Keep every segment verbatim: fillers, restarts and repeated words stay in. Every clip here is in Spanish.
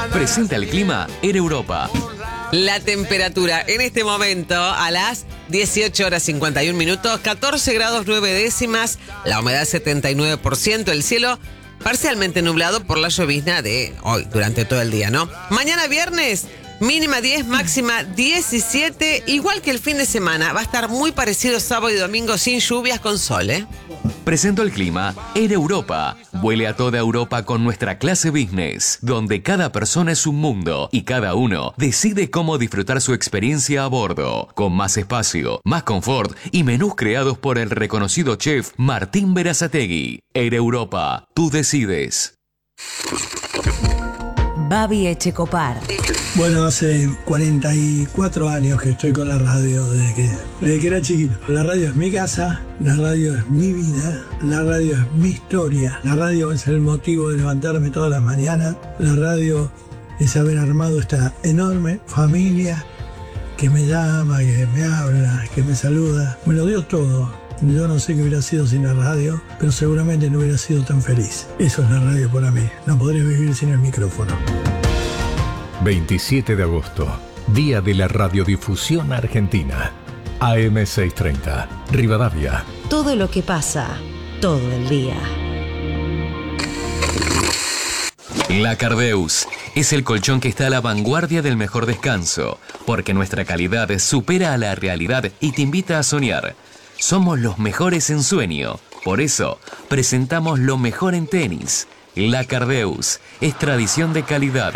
Presenta el clima en Europa. La temperatura en este momento a las dieciocho horas cincuenta y un minutos, catorce grados nueve décimas, la humedad setenta y nueve por ciento, el cielo parcialmente nublado por la llovizna de hoy, durante todo el día, ¿no? Mañana viernes, mínima diez, máxima diecisiete, igual que el fin de semana. Va a estar muy parecido sábado y domingo sin lluvias, con sol, ¿eh? Presento el clima en Europa. Vuele a toda Europa con nuestra clase business, donde cada persona es un mundo y cada uno decide cómo disfrutar su experiencia a bordo, con más espacio, más confort y menús creados por el reconocido chef Martín Berazategui. Air Europa, tú decides. Babi Echecopar. Bueno, hace cuarenta y cuatro años que estoy con la radio, desde que, desde que era chiquito. La radio es mi casa, la radio es mi vida, la radio es mi historia. La radio es el motivo de levantarme todas las mañanas. La radio es haber armado esta enorme familia que me llama, que me habla, que me saluda. Me lo dio todo. Yo no sé qué hubiera sido sin la radio, pero seguramente no hubiera sido tan feliz. Eso es la radio para mí. No podría vivir sin el micrófono. veintisiete de agosto, Día de la Radiodifusión Argentina. A M seiscientos treinta, Rivadavia. Todo lo que pasa, todo el día. La Cardeus es el colchón que está a la vanguardia del mejor descanso, porque nuestra calidad supera a la realidad y te invita a soñar. Somos los mejores en sueño, por eso presentamos lo mejor en tenis. La Cardeus es tradición de calidad.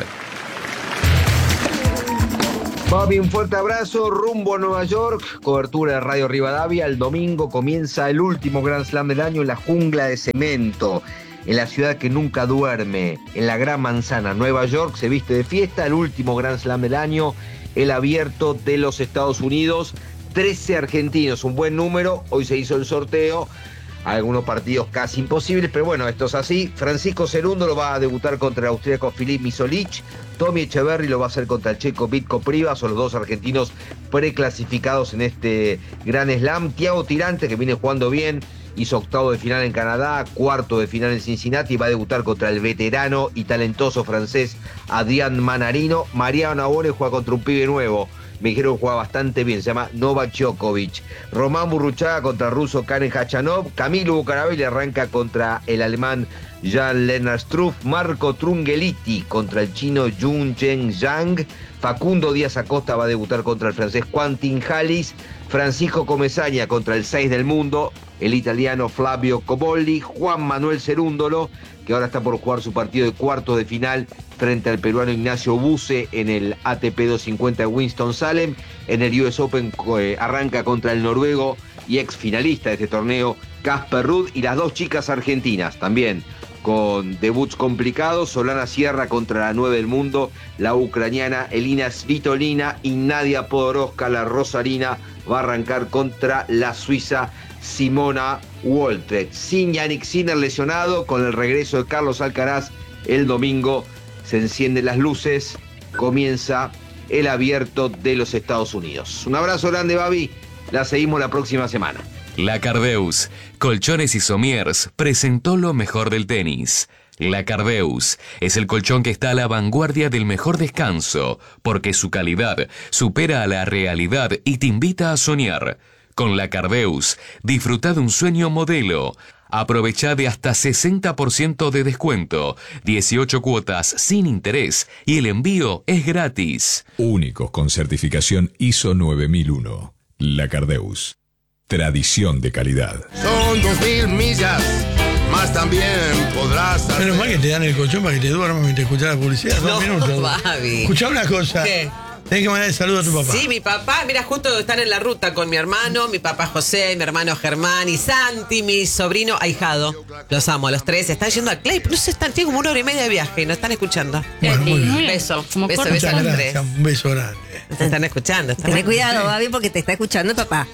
Bobby, un fuerte abrazo, rumbo a Nueva York, cobertura de Radio Rivadavia. El domingo comienza el último Grand Slam del año en la jungla de cemento, en la ciudad que nunca duerme, en la Gran Manzana. Nueva York se viste de fiesta, el último Grand Slam del año, el abierto de los Estados Unidos. trece argentinos, un buen número. Hoy se hizo el sorteo, algunos partidos casi imposibles, pero bueno, esto es así. Francisco Cerúndolo va a debutar contra el austríaco Filip Misolic. Tommy Echeverry lo va a hacer contra el checo Vitko Priva. Son los dos argentinos preclasificados en este Gran Slam. Thiago Tirante, que viene jugando bien, hizo octavo de final en Canadá, cuarto de final en Cincinnati, va a debutar contra el veterano y talentoso francés Adrián Manarino. Mariano Nabone juega contra un pibe nuevo. Me dijeron que juega bastante bien, se llama Novak Djokovic. Román Burruchaga contra el ruso Karen Khachanov. Camilo Bucaravelli arranca contra el alemán Jan-Lennart Struff. Marco Trungelliti contra el chino Jun Chen Zhang. Facundo Díaz Acosta va a debutar contra el francés Quentin Halys. Francisco Comesaña contra el seis del mundo, el italiano Flavio Cobolli. Juan Manuel Cerúndolo, que ahora está por jugar su partido de cuartos de final frente al peruano Ignacio Buse en el A T P doscientos cincuenta de Winston-Salem. En el U S Open eh, arranca contra el noruego y ex finalista de este torneo, Casper Ruud. Y las dos chicas argentinas también con debuts complicados. Solana Sierra contra la nueve del mundo, la ucraniana Elina Svitolina, y Nadia Podoroska, la rosarina, va a arrancar contra la suiza Simona Woltret. Sin Yannick Sinner lesionado, con el regreso de Carlos Alcaraz el domingo se encienden las luces, comienza el abierto de los Estados Unidos. Un abrazo grande, Babi, la seguimos la próxima semana. La Cardeus, Colchones y Somiers, presentó lo mejor del tenis. La Cardeus es el colchón que está a la vanguardia del mejor descanso, porque su calidad supera a la realidad y te invita a soñar. Con La Cardeus, disfruta de un sueño modelo. Aprovecha de hasta sesenta por ciento de descuento, dieciocho cuotas sin interés y el envío es gratis. Únicos con certificación I S O nueve mil uno. La Cardeus. Tradición de calidad. Son dos mil millas, más también podrás... Menos mal que te dan el colchón para que te duermas mientras escuchas la publicidad. No, Dos minutos. Babi. Escuchá una cosa. ¿Qué? Tenés que mandar el saludo a tu papá. Sí, mi papá, mira, justo están en la ruta con mi hermano, mi papá José, mi hermano Germán y Santi, mi sobrino ahijado. Los amo a los tres. Están yendo a Clay, no sé, están, tienen como una hora y media de viaje y nos están escuchando. Bueno, muy bien. Beso, Como beso, corto. beso a Muchas los gracias. tres. Un beso grande. Te están escuchando. Están Ten cuidado, Babi, porque te está escuchando papá.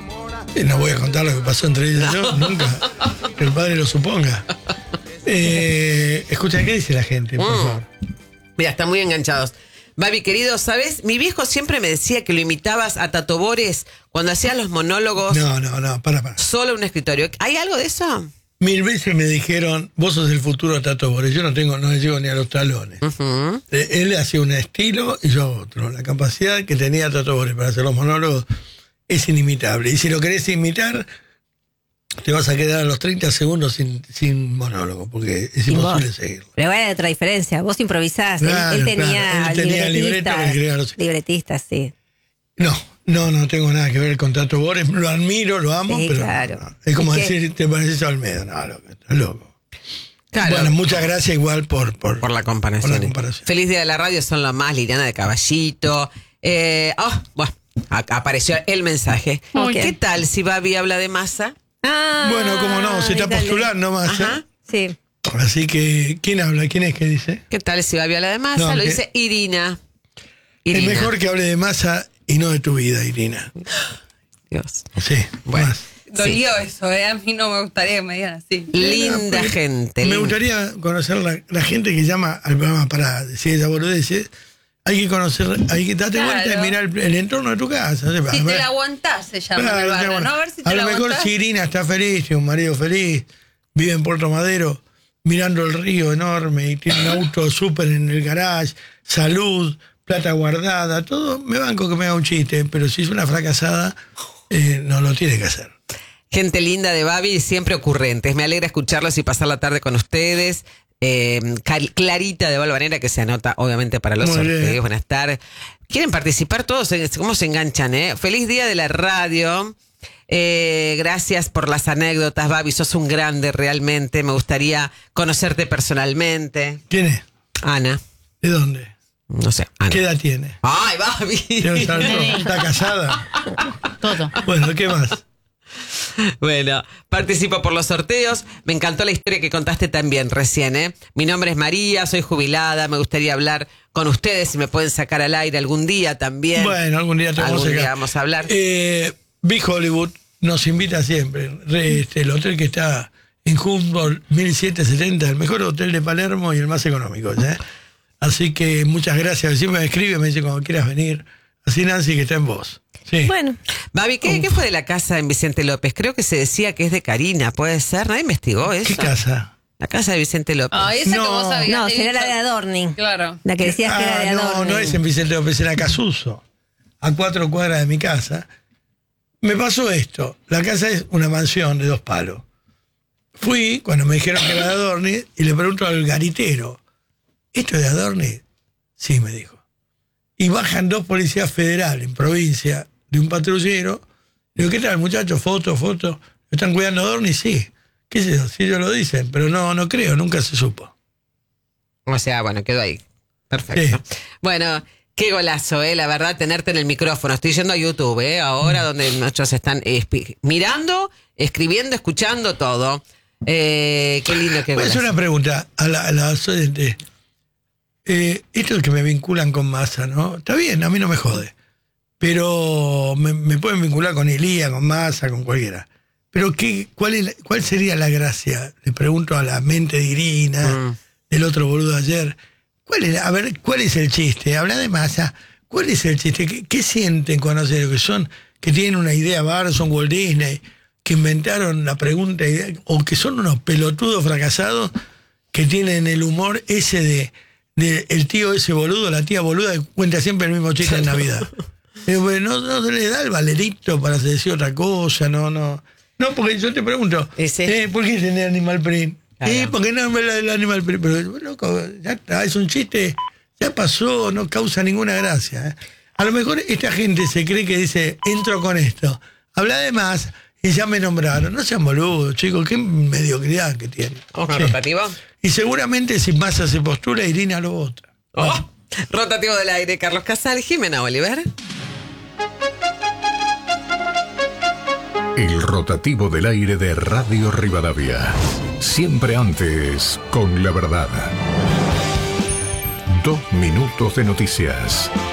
Eh, No voy a contar lo que pasó entre ellos y yo, nunca. Que el padre lo suponga. Eh, escucha, ¿qué dice la gente, por Mm. favor? Mira, están muy enganchados. Babi, querido, ¿sabes? Mi viejo siempre me decía que lo imitabas a Tato Bores cuando hacías los monólogos No, no, no, para, para. solo en un escritorio. ¿Hay algo de eso? Mil veces me dijeron, vos sos el futuro Tato Bores. Yo no tengo, no llego ni a los talones. Uh-huh. Eh, Él hacía un estilo y yo otro. La capacidad que tenía Tato Bores para hacer los monólogos es inimitable. Y si lo querés imitar, te vas a quedar a los treinta segundos sin, sin monólogo, porque es imposible seguirlo. Pero bueno, hay otra diferencia. Vos improvisás. Claro, él, él tenía, claro. Él tenía el libreto que creía los... libretistas, sí. No, no, no tengo nada que ver con Tato Bores. Lo admiro, lo amo, Sí, pero claro. no, no. Es como ¿Y qué? decir, te pareces a Olmedo. No, loco, estás loco. Claro. Bueno, muchas gracias igual por, por, Por la comparación. por la comparación. Feliz Día de la Radio son lo más, Liliana de Caballito. Eh, oh, bueno, a- apareció el mensaje. Ok. ¿Qué tal si Babi habla de Massa? Ah, Bueno, cómo no, se está dale. postulando más. Ajá. Sí. Así que, ¿quién habla? ¿Quién es que dice? ¿Qué tal si Babi habla de Massa? No, Lo que- dice Irina. Es Irina. mejor que hable de masa y no de tu vida, Irina. Dios. Sí, Bueno. más. Dolió eso, ¿eh? A mí no me gustaría que me digan así. Linda Pero gente. Me linda. gustaría conocer la, la gente que llama al programa para decir esa boludez. Hay que conocer, hay que darte Claro. cuenta y mirar el, el entorno de tu casa. Si te la aguantás, se llama en el barrio, ¿no? A ver si te A la lo mejor aguantás. si Irina está feliz, tiene un marido feliz, vive en Puerto Madero, mirando el río enorme y tiene un auto súper en el garage, salud, plata guardada, todo, me banco que me haga un chiste, pero si es una fracasada, eh, no lo tiene que hacer. Gente linda de Babi y siempre ocurrentes. Me alegra escucharlos y pasar la tarde con ustedes. Eh, Cal- Clarita de Valvanera, que se anota obviamente para los Muy bien. sorteos. Buenas tardes. ¿Quieren participar todos? ¿Cómo se enganchan? Eh? Feliz día de la radio. Eh, gracias por las anécdotas, Babi. Sos un grande realmente. Me gustaría conocerte personalmente. ¿Quién es? Ana. ¿De dónde? No sé, Ana. ¿Qué edad tiene? ¡Ay, Babi! ¿Tiene salto? ¿Está casada? Todo. Bueno, ¿qué más? Bueno, participo por los sorteos. Me encantó la historia que contaste también recién, ¿eh? Mi nombre es María, soy jubilada. Me gustaría hablar con ustedes, si me pueden sacar al aire algún día también. Bueno, algún día te vamos Algún a día sacar. vamos a hablar. Eh, Big Hollywood nos invita siempre. Re- este, el hotel que está en Humboldt mil setecientos setenta, el mejor hotel de Palermo y el más económico. ¿eh? Así que muchas gracias. Siempre me escribe, me dice cuando quieras venir. Así Nancy, que está en vos. Sí. Bueno, Babi, ¿qué, ¿qué fue de la casa en Vicente López? Creo que se decía que es de Karina, ¿puede ser? ¿Nadie investigó eso? ¿Qué casa? La casa de Vicente López. Ah, esa No. que vos habías no, dicho. será la de Adorni. Claro. La que decías que era de Ah, no, Adorni. no es en Vicente López, en Acasuso, a cuatro cuadras de mi casa. Me pasó esto. La casa es una mansión de dos palos. Fui, cuando me dijeron que era de Adorni, y le pregunto al garitero, ¿esto es de Adorni? Sí, me dijo. Y bajan dos policías federales en provincia de un patrullero. Digo, ¿qué tal, muchachos? Foto, foto. ¿Están cuidando a Adorni? Sí. ¿Qué es eso? Sí, ellos lo dicen, pero no, no creo, nunca se supo. O sea, bueno, quedó ahí. Perfecto. Sí. Bueno, qué golazo, eh, la verdad, tenerte en el micrófono. Estoy yendo a YouTube, eh, ahora donde muchos están espi- mirando, escribiendo, escuchando todo. Eh, qué lindo, qué Voy a hacer golazo. una pregunta a la, a la oyente. Eh, esto es que me vinculan con Massa, ¿no? Está bien, a mí no me jode. Pero me, me pueden vincular con Elía, con Massa, con cualquiera. Pero ¿qué, cuál, es la- ¿cuál sería la gracia? Le pregunto a la mente de Irina, Mm. del otro boludo de ayer. ¿Cuál es, a ver, ¿cuál es el chiste? Habla de Massa. ¿Cuál es el chiste? ¿Qué, qué sienten cuando hacen lo que son? Que tienen una idea bar, son Walt Disney, que inventaron la pregunta, idea, o que son unos pelotudos fracasados que tienen el humor ese de, de el tío ese boludo, la tía boluda que cuenta siempre el mismo chiste en Navidad. Eh, bueno, no, no se le da el valerito para decir otra cosa, no, no. No, porque yo te pregunto, Ese. eh, ¿por qué tiene Animal Print? Claro. Eh, porque no me la del Animal Print. Pero, loco, ya está, es un chiste, ya pasó, no causa ninguna gracia. ¿eh? A lo mejor esta gente se cree que dice, entro con esto, habla de más y ya me nombraron. No sean boludos, chicos, qué mediocridad que tienen. ¿Vamos con Sí. rotativo? Y seguramente si Massa se postura, Irina lo vota. Oh, rotativo del aire, Carlos Casal, Jimena Oliver. El rotativo del aire de Radio Rivadavia. Siempre antes con la verdad. Dos minutos de noticias.